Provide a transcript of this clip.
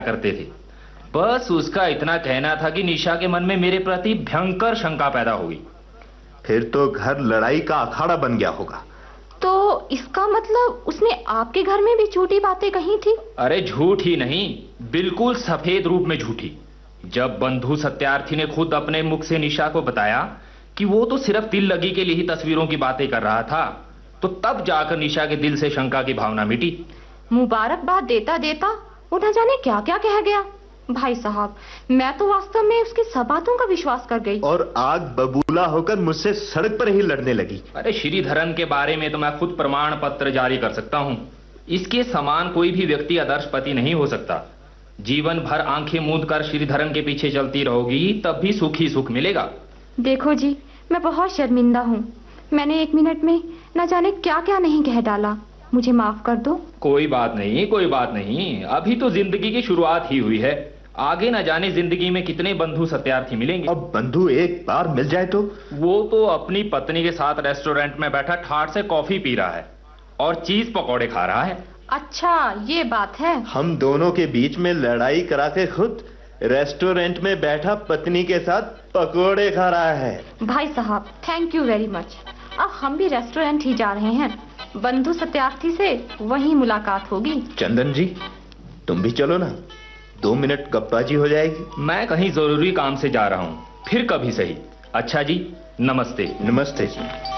करते थे। बस उसका इतना कहना था कि निशा के मन में मेरे प्रति भयंकर शंका पैदा हो गई। फिर तो घर लड़ाई का अखाड़ा बन गया होगा। तो इसका मतलब उसने आपके घर में भी झूठी बातें कही थी? अरे झूठ ही नहीं, बिल्कुल सफेद रूप में झूठी। जब बंधु सत्यार्थी ने खुद अपने मुख से निशा को बताया कि वो तो सिर्फ दिल लगी के लिए ही तस्वीरों की बातें कर रहा था, तो तब जाकर निशा के दिल से शंका की भावना मिटी। मुबारकबाद देता देता वो न जाने क्या क्या कह गया। भाई साहब, मैं तो वास्तव में उसकी सब बातों का विश्वास कर गई और आग बबूला होकर मुझसे सड़क पर ही लड़ने लगी। अरे श्रीधरन के बारे में तो मैं खुद प्रमाण पत्र जारी कर सकता हूँ। इसके समान कोई भी व्यक्ति आदर्श पति नहीं हो सकता। जीवन भर आंखें मूंद कर श्रीधरन के पीछे चलती रहोगी, तब भी सुख ही सुख मिलेगा। देखो जी, मैं बहुत शर्मिंदा हूँ। मैंने 1 मिनट में न जाने क्या क्या नहीं कह डाला। मुझे माफ कर दो। कोई बात नहीं, कोई बात नहीं। अभी तो जिंदगी की शुरुआत ही हुई है। आगे न जाने जिंदगी में कितने बंधु सत्यार्थी मिलेंगे। अब बंधु एक बार मिल जाए तो? वो तो अपनी पत्नी के साथ रेस्टोरेंट में बैठा ठाठ से कॉफी पी रहा है और चीज पकौड़े खा रहा है। अच्छा, ये बात है। हम दोनों के बीच में लड़ाई करा के खुद रेस्टोरेंट में बैठा पत्नी के साथ पकोड़े खा रहा है। भाई साहब, थैंक यू वेरी मच। अब हम भी रेस्टोरेंट ही जा रहे हैं। बंधु सत्यार्थी से वहीं मुलाकात होगी। चंदन जी, तुम भी चलो ना, 2 मिनट गप्पाजी हो जाएगी। मैं कहीं जरूरी काम से जा रहा हूँ, फिर कभी सही। अच्छा जी, नमस्ते। नमस्ते जी।